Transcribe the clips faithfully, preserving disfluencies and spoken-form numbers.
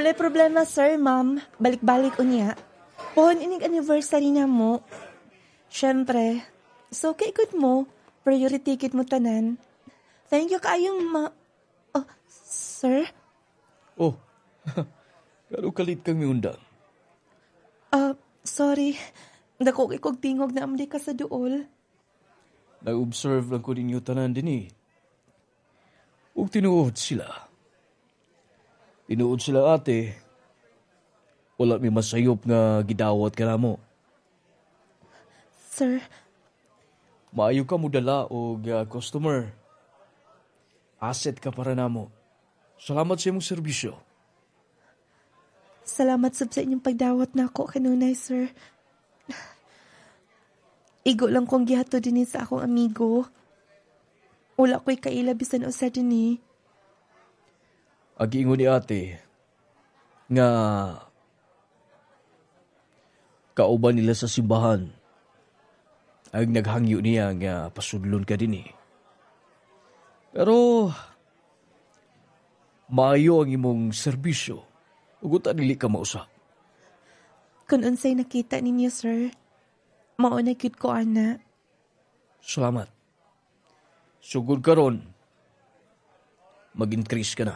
Walay problema, sir, ma'am. Balik-balik unya. Pohon ining anniversary na mo. Siyempre, so kay ikot mo, priority kit mo tanan. Thank you kaayong ma... Oh, sir? Oh, kano kalit kang miundang? Ah, uh, sorry. Dako kay kog tingog na amdi ka sa duol. Nag-observe lang ko ninyo tanan din eh. Huwag tinuod sila. Tinuod sila ate. Wala may masayop nga gidawat ka na mo. Sir, maayo ka mo dala o uh, customer. Asset ka para na mo. Salamat sa imong serbisyo. salamat sab sa inyong pagdawat na ako kanunay, sir. Igo lang kong gihato din sa akong amigo. Wala ko'y kaila bisan usa din. Agi ingon ni ate nga kauban nila sa simbahan ay naghangyo niya nga pasudlon ka din eh. Pero maayo ang imong serbisyo. Ugot dili ka mausap. Kung unsay nakita ninyo, sir, mauna gyud ko ana. Salamat. Sugod ka ron. Mag-increase ka na.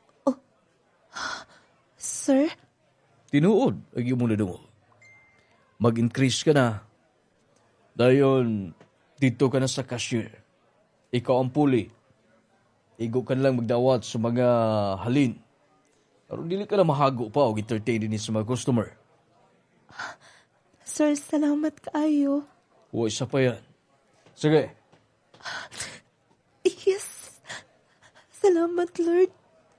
Sir? Tinuod ang imong nadungog. Mag-increase ka na. Dayon, dito ka na sa cashier. Ikaw ang puli. Igo ka lang magdawat sa mga halin. Pero dili ka na mahago pa o entertain din sa mga customer. Sir, salamat kaayo. O isa pa yan. Sige. Yes. Salamat, Lord.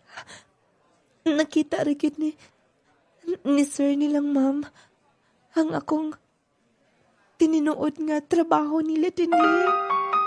Nakita rin yun ni, ni sir nilang ma'am. Ang akong tininuod nga trabaho nila din eh.